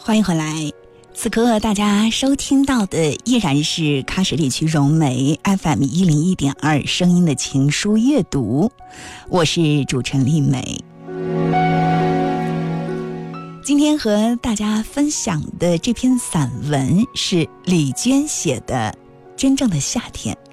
欢迎回来，此刻大家收听到的依然是喀什地区融媒 FM101.2声音的情书阅读，我是主持人丽美。今天和大家分享的这篇散文是李娟写的《真正的夏天》。